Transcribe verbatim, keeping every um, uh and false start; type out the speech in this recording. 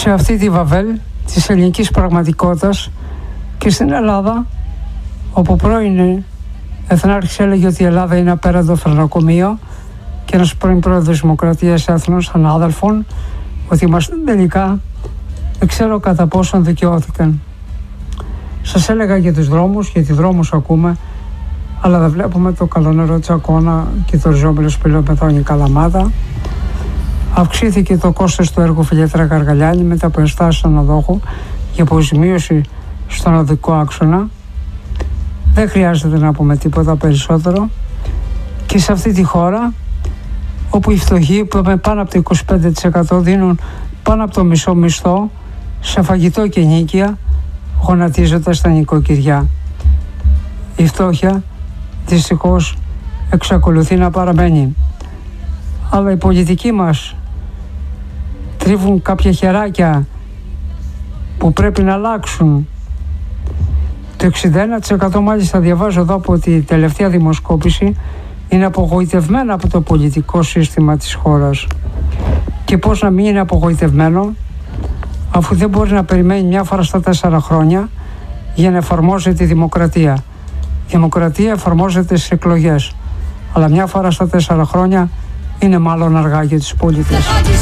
σε αυτή τη βαβέλ της ελληνικής πραγματικότητας και στην Ελλάδα, όπου πρώην εθνάρχης έλεγε ότι η Ελλάδα είναι απέραντο φρενοκομείο και ένας πρώην πρόεδρος Δημοκρατίας Έθνος, ανάδελφων, ότι είμαστε τελικά, δεν ξέρω κατά πόσον δικαιώθηκαν. Σας έλεγα για τους δρόμους, γιατί δρόμους ακούμε, αλλά δεν βλέπουμε το καλό νερό της Ακώνα και το ριζόμενο σπηλαίο Πετώνη Καλαμάτα. Αυξήθηκε το κόστος του έργου Φιλιέτρα Γαργαλιάνη μετά από ενστάσεις αναδόχου για αποζημίωση στον οδικό άξονα. Δεν χρειάζεται να πούμε τίποτα περισσότερο. Και σε αυτή τη χώρα, όπου οι φτωχοί που με πάνω από το είκοσι πέντε τοις εκατό δίνουν πάνω από το μισό μισθό σε φαγητό και νίκαια, γονατίζονται στα νοικοκυριά. Η φτώχεια δυστυχώς εξακολουθεί να παραμένει. Αλλά οι πολιτικοί μας τρίβουν κάποια χεράκια που πρέπει να αλλάξουν. Το εξήντα ένα τοις εκατό μάλιστα, διαβάζω εδώ από τη τελευταία δημοσκόπηση, είναι απογοητευμένα από το πολιτικό σύστημα της χώρας. Και πώς να μην είναι απογοητευμένο, αφού δεν μπορεί να περιμένει μια φορά στα τέσσερα χρόνια για να εφαρμόζεται η δημοκρατία. Η δημοκρατία εφαρμόζεται στις εκλογές, αλλά μια φορά στα τέσσερα χρόνια είναι μάλλον αργά για τους πολίτες.